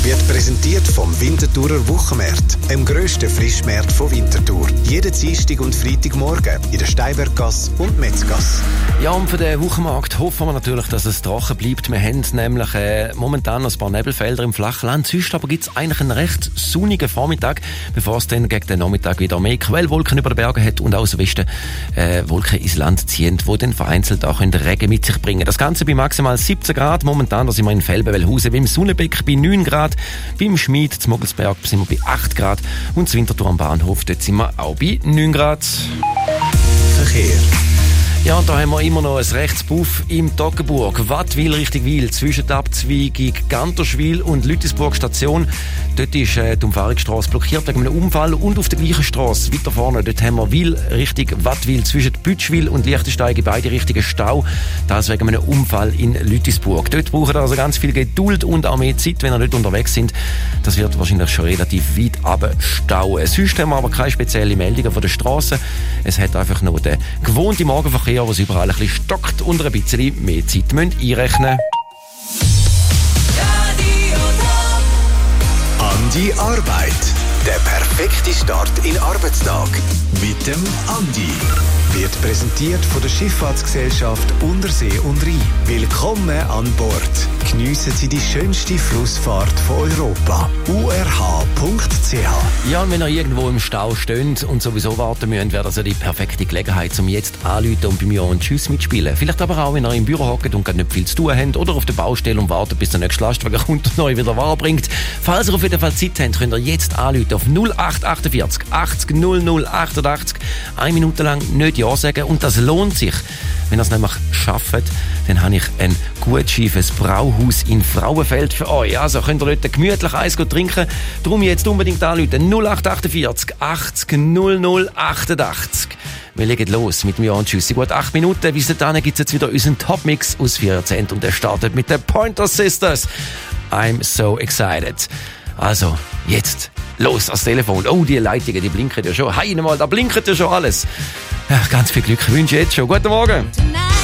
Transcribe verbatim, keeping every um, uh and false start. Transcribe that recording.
wird präsentiert vom Winterthurer Wochenmarkt, dem grössten Frischmarkt von Winterthur. Jeden Dienstag und Freitagmorgen in der Steinberggasse und Metzgasse. Ja, und für den Wochenmarkt hoffen wir natürlich, dass es trocken bleibt. Wir haben nämlich äh, momentan noch ein paar Nebelfelder im Flachland. Sonst aber gibt es eigentlich einen recht sonnigen Vormittag, bevor es dann gegen den Nachmittag wieder mehr Quellwolken über den Bergen hat und aus dem Westen äh, Wolken ins Land ziehen, die dann vereinzelt auch in den Regen mit sich bringen. Das Ganze bei maximal siebzehn Grad. Momentan da sind wir in Felbenwellhausen beim Sonnenbeck bei neun Grad. Beim Schmied zum Mogelsberg sind wir bei acht Grad. Und zum Winterthur am Bahnhof, dort sind wir auch bei neun Grad. Verkehr. Ja, und da haben wir immer noch ein Rechtsbuff im Toggenburg. Wattwil Richtung Wil, zwischen der Abzweigung Ganterschwil und Lütisburg Station. Dort ist äh, die Umfahrungsstrasse blockiert wegen einem Unfall. Und auf der gleichen Strasse, weiter vorne, dort haben wir Wil Richtung Wattwil, zwischen Bütschwil und Liechtenstein, beide Richtigen Stau. Das wegen einem Unfall in Lütisburg. Dort braucht ihr also ganz viel Geduld und auch mehr Zeit, wenn ihr nicht unterwegs sind. Das wird wahrscheinlich schon relativ weit abstauen. Sonst haben wir aber keine speziellen Meldungen von der Straße. Es hat einfach nur den gewohnten Morgenverkehr, wo es überall ein bisschen stockt und ein bisschen mehr Zeit einrechnen müssen. An die Arbeit. Der perfekte Start in den Arbeitstag. Mit dem Andi. Wird präsentiert von der Schifffahrtsgesellschaft Untersee und Rhein. Willkommen an Bord. Geniessen Sie die schönste Flussfahrt von Europa. u r h punkt c h. Ja, und wenn ihr irgendwo im Stau steht und sowieso warten müsst, wäre das ja die perfekte Gelegenheit, um jetzt anzurufen und bei mir und Tschüss mitspielen. Vielleicht aber auch, wenn ihr im Büro hockt und gerade nicht viel zu tun habt oder auf der Baustelle und wartet, bis der nächste Lastwagen kommt und euch wieder wahr bringt. Falls ihr auf jeden Fall Zeit habt, könnt ihr jetzt anrufen auf null acht achtundvierzig achtzig null null achtundachtzig. Eine Minute lang nicht Ja sagen und das lohnt sich. Wenn ihr es nämlich schafft, dann habe ich ein Gutschein fürs Brauhaus in Frauenfeld für euch. Also könnt ihr dort gemütlich Eis trinken. Darum jetzt unbedingt anrufen. null acht achtundvierzig achtzig null null achtundachtzig. Wir legen los mit mir und Tschüss. In gut acht Minuten. Bis dahin gibt es jetzt wieder unseren Top-Mix aus vier Jahrzehnten und der startet mit den Pointer Sisters. I'm so excited. Also, jetzt los ans Telefon. Oh, die Leitungen, die blinken ja schon. Hey, mal, da blinkt ja schon alles. Ja, ganz viel Glück wünsche ich jetzt schon. Guten Morgen.